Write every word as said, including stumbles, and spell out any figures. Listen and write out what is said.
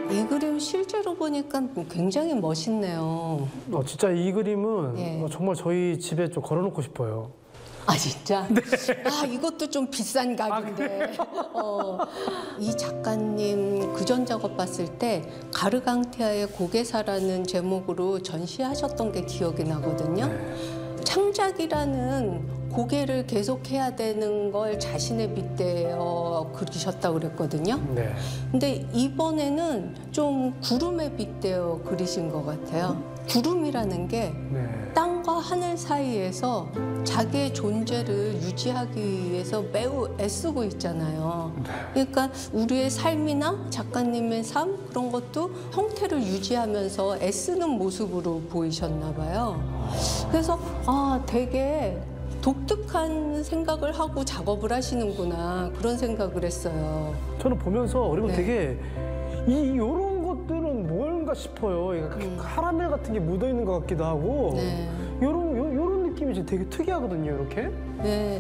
이 그림 실제로 보니까 굉장히 멋있네요. 어, 진짜 이 그림은 예. 어, 정말 저희 집에 좀 걸어놓고 싶어요. 아 진짜? 네. 아 이것도 좀 비싼 가격인데. 어, 이 작가님 그전 작업 봤을 때 가르강티아의 고개사라는 제목으로 전시하셨던 게 기억이 나거든요. 네. 창작이라는 고개를 계속해야 되는 걸 자신의 빗대어 그리셨다고 그랬거든요. 네. 근데 이번에는 좀 구름에 빗대어 그리신 것 같아요. 구름이라는 게 네. 땅과 하늘 사이에서 자기의 존재를 유지하기 위해서 매우 애쓰고 있잖아요. 그러니까 우리의 삶이나 작가님의 삶 그런 것도 형태를 유지하면서 애쓰는 모습으로 보이셨나 봐요. 그래서 아 되게 독특한 생각을 하고 작업을 하시는구나 그런 생각을 했어요. 저는 보면서 그리고 네. 되게 이 이런 것들은 뭔가 싶어요. 이게 음. 카라멜 같은 게 묻어 있는 것 같기도 하고 네. 이런 이런 느낌이 되게 특이하거든요. 이렇게. 네.